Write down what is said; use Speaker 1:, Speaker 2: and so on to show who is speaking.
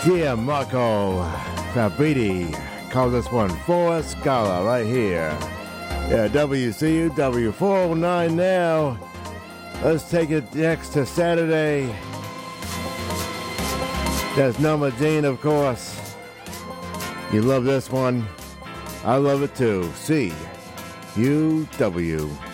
Speaker 1: Dear Marco Fabidi calls this one for Scala right here. Yeah, WCU W409 now. Let's take it next to Saturday. That's Norma Jean, of course. You love this one. I love it too. CUW.